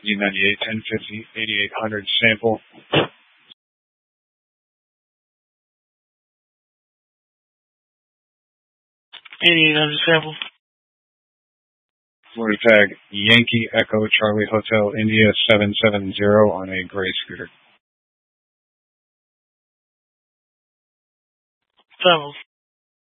U98 1050 8800 sample. Sample. Florida tag Yankee Echo Charlie Hotel India 770 on a gray scooter. Sample.